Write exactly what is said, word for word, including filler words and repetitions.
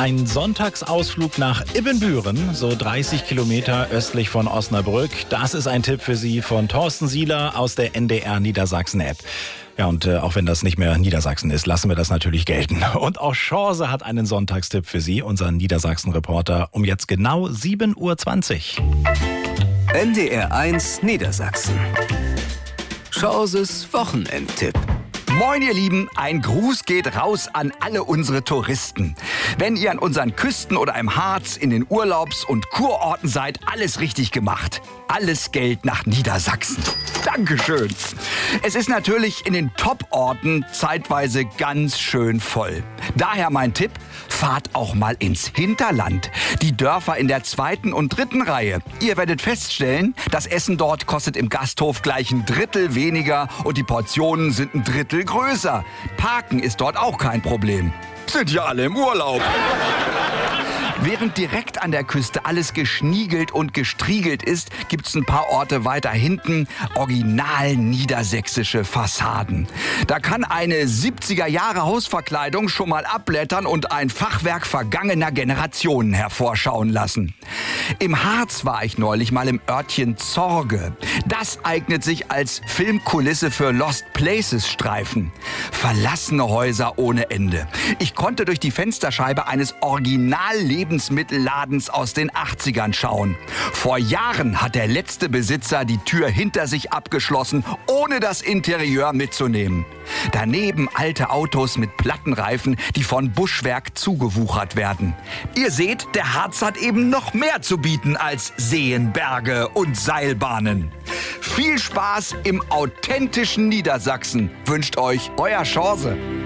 Ein Sonntagsausflug nach Ibbenbüren, so dreißig Kilometer östlich von Osnabrück. Das ist ein Tipp für Sie von Thorsten Sieler aus der N D R Niedersachsen-App. Ja, und äh, auch wenn das nicht mehr Niedersachsen ist, lassen wir das natürlich gelten. Und auch Chance hat einen Sonntagstipp für Sie, unseren Niedersachsen-Reporter, um jetzt genau sieben Uhr zwanzig. N D R eins Niedersachsen. Chances Wochenendtipp. Moin ihr Lieben, ein Gruß geht raus an alle unsere Touristen. Wenn ihr an unseren Küsten oder im Harz, in den Urlaubs- und Kurorten seid, alles richtig gemacht. Alles Geld nach Niedersachsen. Dankeschön. Es ist natürlich in den Top-Orten zeitweise ganz schön voll. Daher mein Tipp, fahrt auch mal ins Hinterland. Die Dörfer in der zweiten und dritten Reihe. Ihr werdet feststellen, das Essen dort kostet im Gasthof gleich ein Drittel weniger und die Portionen sind ein Drittel größer. Parken ist dort auch kein Problem. Sind ja alle im Urlaub. Während direkt an der Küste alles geschniegelt und gestriegelt ist, gibt's ein paar Orte weiter hinten original niedersächsische Fassaden. Da kann eine siebziger Jahre Hausverkleidung schon mal abblättern und ein Fachwerk vergangener Generationen hervorschauen lassen. Im Harz war ich neulich mal im Örtchen Zorge. Das eignet sich als Filmkulisse für Lost Places Streifen. Verlassene Häuser ohne Ende. Ich konnte durch die Fensterscheibe eines Original-Lebensmittelladens aus den achtzigern schauen. Vor Jahren hat der letzte Besitzer die Tür hinter sich abgeschlossen, ohne das Interieur mitzunehmen. Daneben alte Autos mit Plattenreifen, die von Buschwerk zugewuchert werden. Ihr seht, der Harz hat eben noch mehr zu bieten als Seen, Berge und Seilbahnen. Viel Spaß im authentischen Niedersachsen wünscht euch euer Chance.